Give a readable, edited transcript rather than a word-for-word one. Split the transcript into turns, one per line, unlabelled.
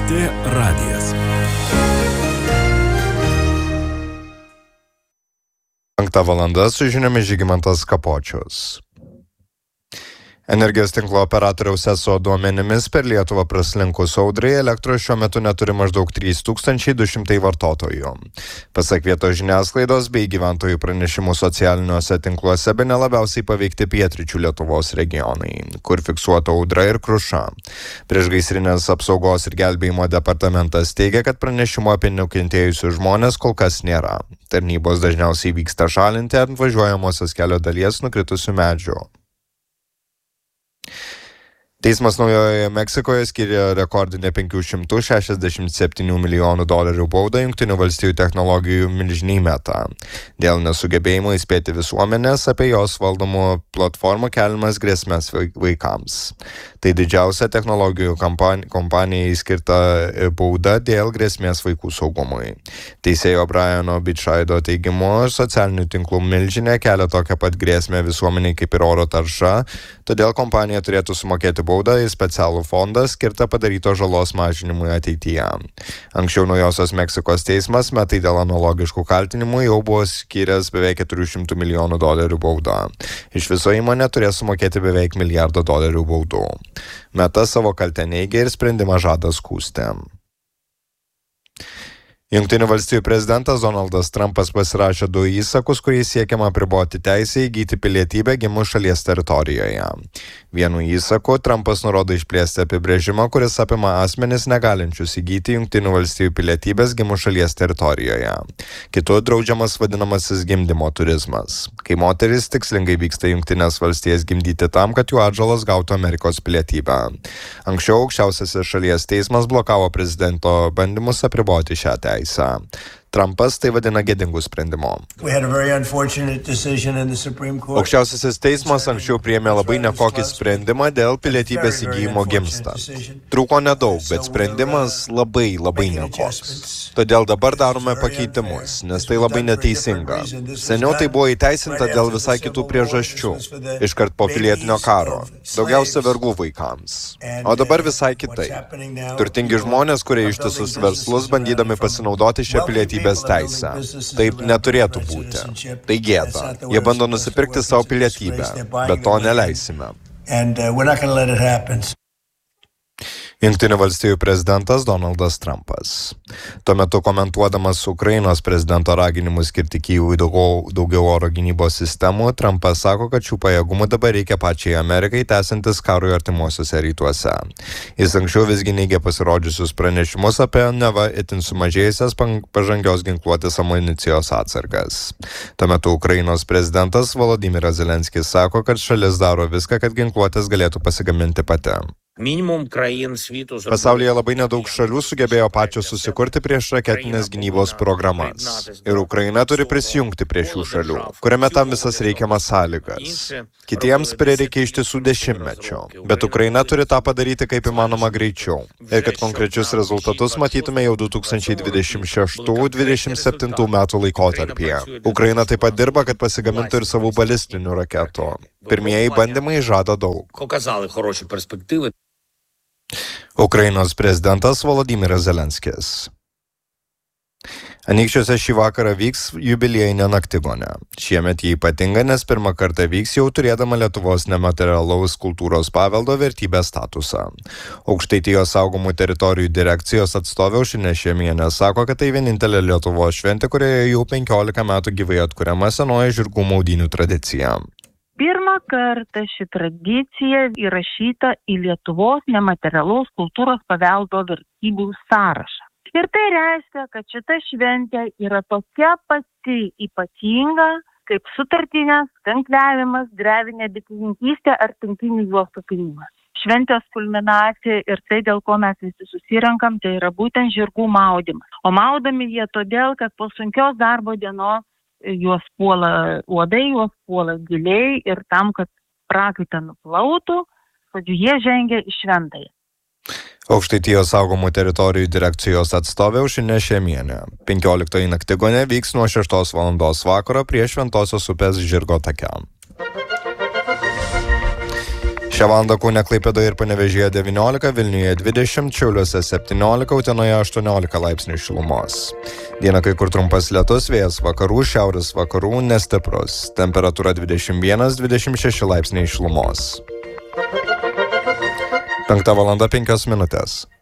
LRT radijas.
5 valanda su žiniomis Žygimantas Kapočius. Energijos tinklo operatoriaus ESO duomenimis per Lietuvą praslinkus audrai elektros šiuo metu neturi maždaug 3200 vartotojų. Pasak vietos žiniasklaidos bei gyventojų pranešimų socialiniuose tinkluose bene labiausiai paveikti pietryčių Lietuvos regionai, kur fiksuota audra ir kruša. Priešgaisrinės apsaugos ir gelbėjimo departamentas teigia, kad pranešimo apie nukentėjusius žmonės kol kas nėra. Tarnybos dažniausiai vyksta šalinti ant važiuojamosios kelio dalies nukritusių medžių. Teismas Naujojoje Meksikoje skiria rekordinę $567 milijonų baudą Jungtinių valstijų technologijų milžiniai Meta dėl nesugebėjimo įspėti visuomenės apie jos valdomų platformų keliamas grėsmes vaikams. Tai didžiausia technologijų kompanijai skirta bauda dėl grėsmės vaikų saugumui. Teisėjo Briano Bičaido teigimu, socialinių tinklų milžinė kelia tokią pat grėsmę visuomeniai kaip ir oro tarša, todėl kompanija turėtų sumokėti baudą į specialų fondą skirtą padaryto žalos mažinimui ateityje. Anksčiau Naujosios Meksikos teismas Metai dėl analogiškų kaltinimų jau buvo skyręs beveik $400 milijonų baudą. Iš viso įmonė turės sumokėti beveik $1 milijardo baudų. Meta savo kaltę neigia ir sprendimą žada skųsti. Jungtinių valstijų prezidentas Donaldas Trumpas pasirašė 2 įsakus, kuriais siekiama apriboti teisę įgyti pilietybę gimus šalies teritorijoje. Vienu įsaku Trumpas nurodo išplėsti apibrėžimą, kuris apima asmenis negalinčius įgyti Jungtinių valstijų pilietybės gimus šalies teritorijoje. Kitu draudžiamas vadinamasis gimdymo turizmas, kai moteris tikslingai vyksta Jungtinės valstijas gimdyti tam, kad jų atžalas gautų Amerikos pilietybę. Anksčiau aukščiausiasis šalies teismas blokavo prezidento bandymus apriboti šią teisę. Trumpas tai vadina gėdingu sprendimu. Aukščiausiasis teismas anksčiau priėmė labai nekokį sprendimą dėl pilietybės įgyjimo gimstant. Trūko nedaug, bet sprendimas labai nekoks. Todėl dabar darome pakeitimus, nes tai labai neteisinga. Seniau tai buvo įteisinta dėl visai kitų priežasčių. Iškart po pilietinio karo. Daugiausia vergų vaikams. O dabar visai kitai. Turtingi žmonės, kurie ištisus verslus bandydami pasinaudoti šią pilietybę teisę. Taip neturėtų būti. Tai gėda. Jie bando nusipirkti savo pilietybę, bet to neleisime. Jungtinių valstijų prezidentas Donaldas Trumpas. Tuo metu komentuodamas Ukrainos prezidento raginimus skirti Kyjivui daugiau oro gynybos sistemų, Trumpas sako, kad šių pajėgumų dabar reikia pačiai Amerikai tęsiantis karui artimuosiuose rytuose. Jis anksčiau visgi neigė pasirodžiusius pranešimus apie neva itin sumažėjusias pažangios ginkluotės amunicijos atsargas. Tuo metu Ukrainos prezidentas Volodymyras Zelenskis sako, kad šalis daro viską, kad ginkluotės galėtų pasigaminti pati. Pasaulyje labai nedaug šalių sugebėjo pačios susikurti priešraketinės gynybos programas. Ir Ukraina turi prisijungti prie šių šalių, kuriame tam visas reikiamas sąlygas. Kitiems prireikia iš tiesų dešimtmečio, bet Ukraina turi tą padaryti kaip įmanoma greičiau. Ir kad konkrečius rezultatus matytume jau 2026-2027 metų laikotarpyje. Ukraina taip pat dirba, kad pasigamintų ir savų balistinių raketų. Pirmieji bandymai žada daug. Ukrainos prezidentas Volodymyras Zelenskis. Anykščiuose šį vakarą vyks jubiliejinė naktigonė. Šiemet jį ypatinga, nes pirmą kartą vyks jau turėdama Lietuvos nematerialaus kultūros paveldo vertybės statusą. Aukštaitijos saugomų teritorijų direkcijos atstovė Aušrinė Šemienė sako, kad tai vienintelė Lietuvos šventė, kurioje jau 15 metų gyvai atkuriama senoji žirgų maudynių tradicija.
Pirmą kartą ši tradicija įrašyta į Lietuvos nematerialaus kultūros paveldo vertybių sąrašą. Ir tai reiškia, kad šita šventė yra tokia pati ypatinga, kaip sutartinės, kankliavimas, drevinė bitininkystė ar tinklinių juostų pynimas. Šventės kulminacija ir tai, dėl ko mes visi susirenkam, tai yra būtent žirgų maudymas. O maudomi jie todėl, kad po sunkios darbo dienos juos puola uodai, juos puola giliai ir tam, kad prakaitą nuplautų, žodžiu, jie žengia į šventąją.
Aukštaitijos saugomų teritorijų direkcijos atstovė Aušrinė Šemienė. 15 naktigonė vyks nuo 6 valandos vakaro prie Šventosios upės žirgo take. Šią valandą Kaune, Klaipėdoje ir Panevėžyje 19, Vilniuje 20, Šiauliuose 17, Utenoje 18 laipsnių šilumos. Dieną kai kur trumpas lietus, vėjas vakarų, šiaurės vakarų, nestiprus. Temperatūra 21-26 laipsniai šilumos. 5:05.